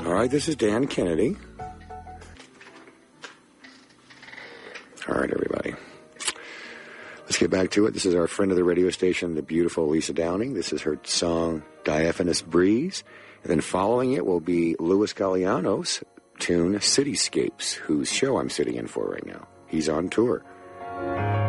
All right, this is Dan Kennedy. All right, everybody. Let's get back to it. This is our friend of the radio station, the beautiful Lisa Downing. This is her song, Diaphanous Breeze. And then following it will be Louis Galliano's tune, Cityscapes, whose show I'm sitting in for right now. He's on tour.